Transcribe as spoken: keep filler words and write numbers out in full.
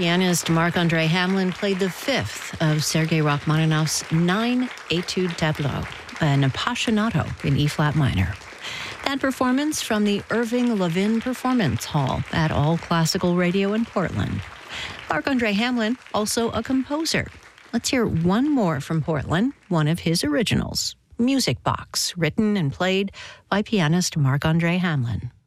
Pianist Marc-André Hamelin played the fifth of Sergei Rachmaninoff's nine etude tableaux, an Appassionato in E-flat minor. That performance from the Irving Levin Performance Hall at All Classical Radio in Portland. Marc-André Hamelin, also a composer. Let's hear one more from Portland, one of his originals, Music Box, written and played by pianist Marc-André Hamelin.